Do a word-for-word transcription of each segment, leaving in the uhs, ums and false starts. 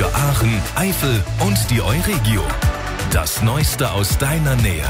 Für Aachen, Eifel und die Euregio. Das Neueste aus deiner Nähe.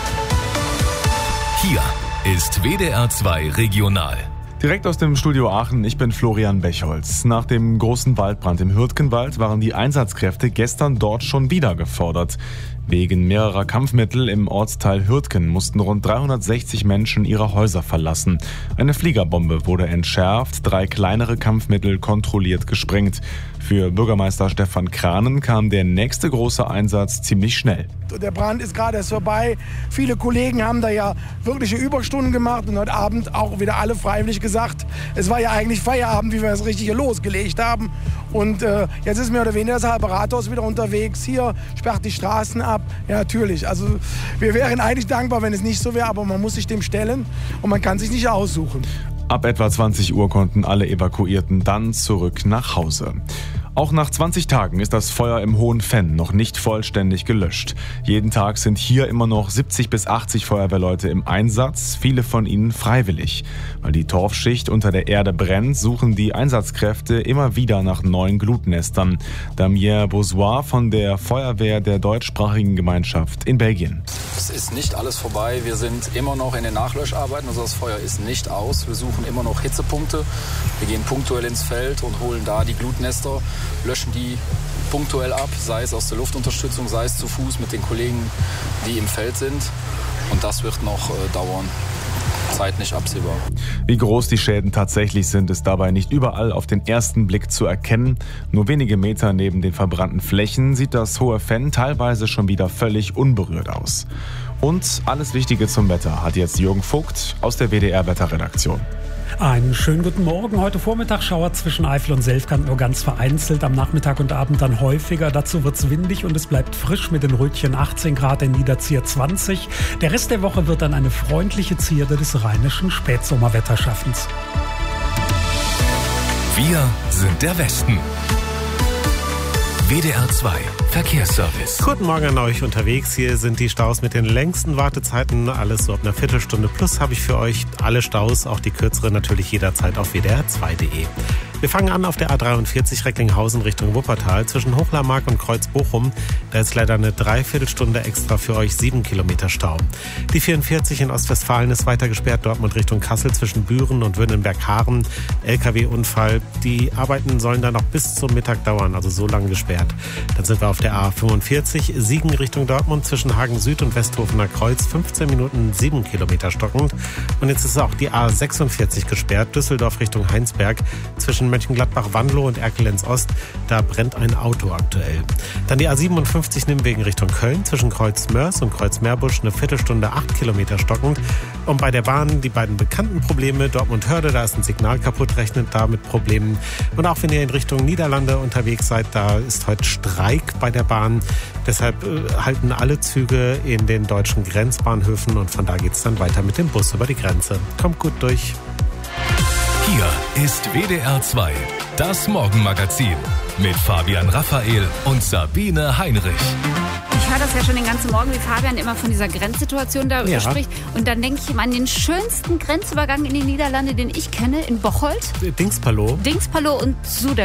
Hier ist W D R zwei Regional. Direkt aus dem Studio Aachen, ich bin Florian Bechholz. Nach dem großen Waldbrand im Hürtgenwald waren die Einsatzkräfte gestern dort schon wieder gefordert. Wegen mehrerer Kampfmittel im Ortsteil Hürtgen mussten rund dreihundertsechzig Menschen ihre Häuser verlassen. Eine Fliegerbombe wurde entschärft, drei kleinere Kampfmittel kontrolliert gesprengt. Für Bürgermeister Stefan Kranen kam der nächste große Einsatz ziemlich schnell. Der Brand ist gerade erst vorbei. Viele Kollegen haben da ja wirkliche Überstunden gemacht und heute Abend auch wieder alle freiwillig gesagt, es war ja eigentlich Feierabend, wie wir das richtig losgelegt haben. Und äh, jetzt ist mehr oder weniger das halbe Rathaus wieder unterwegs. Hier sperrt die Straßen ab. Ja, natürlich. Also wir wären eigentlich dankbar, wenn es nicht so wäre, aber man muss sich dem stellen und man kann sich nicht aussuchen. Ab etwa zwanzig Uhr konnten alle Evakuierten dann zurück nach Hause. Auch nach zwanzig Tagen ist das Feuer im Hohen Venn noch nicht vollständig gelöscht. Jeden Tag sind hier immer noch siebzig bis achtzig Feuerwehrleute im Einsatz, viele von ihnen freiwillig. Weil die Torfschicht unter der Erde brennt, suchen die Einsatzkräfte immer wieder nach neuen Glutnestern. Damien Bourgeois von der Feuerwehr der deutschsprachigen Gemeinschaft in Belgien. Es ist nicht alles vorbei. Wir sind immer noch in den Nachlöscharbeiten. Also das Feuer ist nicht aus. Wir suchen immer noch Hitzepunkte. Wir gehen punktuell ins Feld und holen da die Glutnester, löschen die punktuell ab, sei es aus der Luftunterstützung, sei es zu Fuß mit den Kollegen, die im Feld sind. Und das wird noch äh, dauern. Zeit nicht absehbar. Wie groß die Schäden tatsächlich sind, ist dabei nicht überall auf den ersten Blick zu erkennen. Nur wenige Meter neben den verbrannten Flächen sieht das Hohe Venn teilweise schon wieder völlig unberührt aus. Und alles Wichtige zum Wetter hat jetzt Jürgen Vogt aus der W D R-Wetterredaktion. Einen schönen guten Morgen. Heute Vormittag Schauer zwischen Eifel und Selfkant nur ganz vereinzelt. Am Nachmittag und Abend dann häufiger. Dazu wird es windig und es bleibt frisch mit den Rötchen achtzehn Grad, in Niederzier zwanzig. Der Rest der Woche wird dann eine freundliche Zierde des rheinischen Spätsommerwetterschaffens. Wir sind der Westen. W D R zwei Verkehrsservice. Guten Morgen an euch unterwegs. Hier sind die Staus mit den längsten Wartezeiten. Alles so ab einer Viertelstunde plus habe ich für euch. Alle Staus, auch die kürzeren, natürlich jederzeit auf w d r zwei punkt d e. Wir fangen an auf der A dreiundvierzig Recklinghausen Richtung Wuppertal zwischen Hochlarmark und Kreuz-Bochum. Da ist leider eine Dreiviertelstunde extra für euch, sieben Kilometer Stau. Die vierundvierzig in Ostwestfalen ist weiter gesperrt, Dortmund Richtung Kassel zwischen Büren und Wünnenberg-Haaren. L K W-Unfall. Die Arbeiten sollen dann noch bis zum Mittag dauern, also so lange gesperrt. Dann sind wir auf der A fünfundvierzig, Siegen Richtung Dortmund zwischen Hagen Süd und Westhofener Kreuz, fünfzehn Minuten, sieben Kilometer stockend. Und jetzt ist auch die A sechsundvierzig gesperrt, Düsseldorf Richtung Heinsberg zwischen Mönchengladbach-Wandelow und Erkelenz-Ost. Da brennt ein Auto aktuell. Dann die A siebenundfünfzig Nimwegen Richtung Köln zwischen Kreuz-Mörs und Kreuz-Meerbusch, eine Viertelstunde, acht Kilometer stockend. Und bei der Bahn die beiden bekannten Probleme, Dortmund-Hörde, da ist ein Signal kaputt, rechnet da mit Problemen. Und auch wenn ihr in Richtung Niederlande unterwegs seid, da ist heute Streik bei der Bahn. Deshalb äh, halten alle Züge in den deutschen Grenzbahnhöfen und von da geht's dann weiter mit dem Bus über die Grenze. Kommt gut durch. Hier ist W D R zwei, das Morgenmagazin mit Fabian Raphael und Sabine Heinrich. Ich höre das ja schon den ganzen Morgen, wie Fabian immer von dieser Grenzsituation da Ja. spricht. Und dann denke ich immer an den schönsten Grenzübergang in die Niederlande, den ich kenne, in Bocholt, Dingspalo. Dingspalo und Suder.